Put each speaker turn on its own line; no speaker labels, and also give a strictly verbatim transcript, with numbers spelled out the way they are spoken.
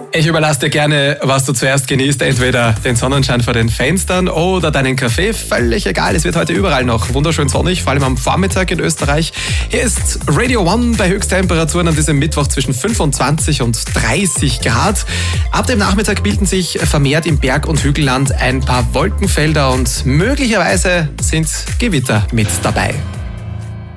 Ich überlasse dir gerne, was du zuerst genießt. Entweder den Sonnenschein vor den Fenstern oder deinen Kaffee. Völlig egal. Es wird heute überall noch wunderschön sonnig, vor allem am Vormittag in Österreich. Hier ist Radio One bei Höchsttemperaturen an diesem Mittwoch zwischen fünfundzwanzig und dreißig Grad. Ab dem Nachmittag bilden sich vermehrt im Berg- und Hügelland ein paar Wolkenfelder und möglicherweise sind Gewitter mit dabei.